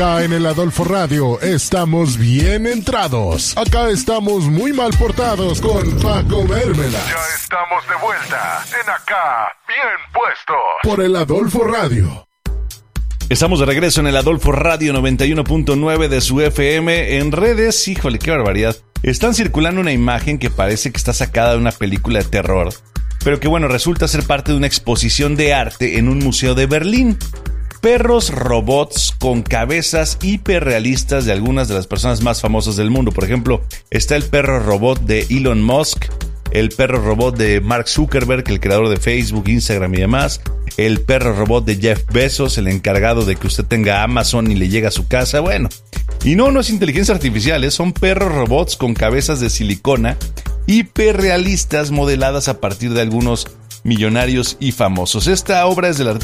Acá en el Adolfo Radio estamos bien entrados. Acá estamos muy mal portados con Paco Mérmela. Ya estamos de vuelta en Acá Bien Puestos por el Adolfo Radio. Estamos de regreso en el Adolfo Radio 91.9 de su FM. En redes, híjole, qué barbaridad. Están circulando una imagen que parece que está sacada de una película de terror, pero que bueno, resulta ser parte de una exposición de arte en un museo de Berlín. Perros robots con cabezas hiperrealistas de algunas de las personas más famosas del mundo. Por ejemplo, está el perro robot de Elon Musk, el perro robot de Mark Zuckerberg, el creador de Facebook, Instagram y demás, el perro robot de Jeff Bezos, el encargado de que usted tenga Amazon y le llegue a su casa. Bueno, y no es inteligencia artificial, son perros robots con cabezas de silicona hiperrealistas modeladas a partir de algunos millonarios y famosos. Esta obra es del artista